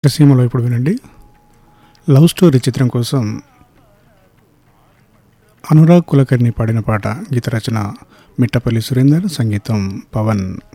సీమలో ఇప్పుడు వినండి. లవ్ స్టోరీ చిత్రం కోసం అనురాగ్ కులకర్ణి పాడిన పాట. గీత రచన మిట్టపల్లి సురేందర్, సంగీతం పవన్.